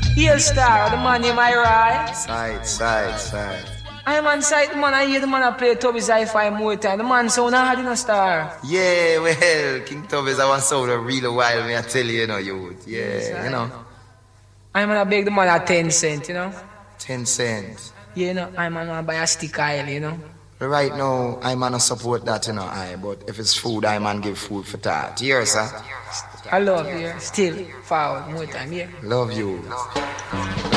Here Star, the man in my right. Side. I'm on site, the man. I hear the man I play Toby's hi-fi more time. The man sound hard in a Star. Yeah, well, King Toby's I want sound a real while, me I tell you, you know, youth. Yeah, yes, you know. I'm gonna beg the man at 10 cents, you know. 10 cents. Yeah, you know, I'm gonna buy a stick oil, you know. Right now, I'm gonna support that, you know, but if it's food, I'm gonna give food for that. Here, sir. I love you. Still forward more time, yeah. Love you.